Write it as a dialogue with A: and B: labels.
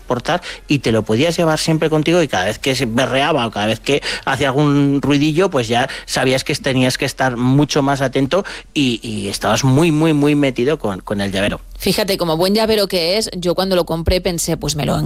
A: transportar y te lo podías llevar siempre contigo, y cada vez que se berreaba o cada vez que hacía algún ruidillo, pues ya sabías que tenías que estar mucho más atento y estabas muy, muy, muy metido con el llavero.
B: Fíjate, como buen llavero que es, yo cuando lo compré pensé, pues me lo